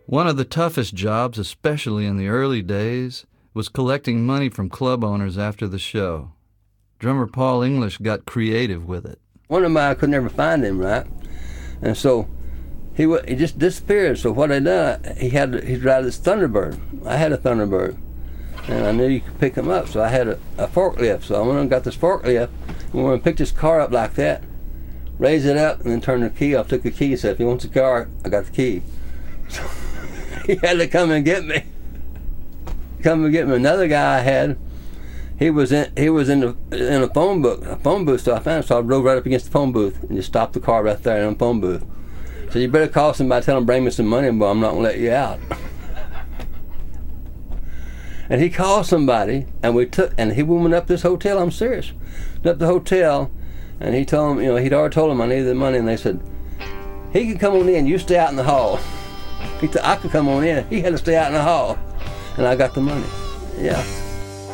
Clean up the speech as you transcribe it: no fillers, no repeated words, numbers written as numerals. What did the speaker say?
One of the toughest jobs, especially in the early days, was collecting money from club owners after the show. Drummer Paul English got creative with it. One of mine, I could never find him, right? And so he just disappeared. So what I done, he'd ride this Thunderbird. I had a Thunderbird, and I knew you could pick him up. So I had a forklift. So I went and got this forklift, and when I picked this car up like that, raised it up, and then turned the key off, took the key, said, if he wants the car, I got the key. So he had to come and get me. Another guy I had, he was in a phone booth. So I found him. So I drove right up against the phone booth and just stopped the car right there in the phone booth. So you better call somebody, tell them bring me some money, but I'm not gonna let you out. And he called somebody, and he went up this hotel. I'm serious. Went up the hotel, and he told him, he'd already told him I needed the money, and they said he could come on in. You stay out in the hall. He said I could come on in. He had to stay out in the hall. And I got the money. Yeah.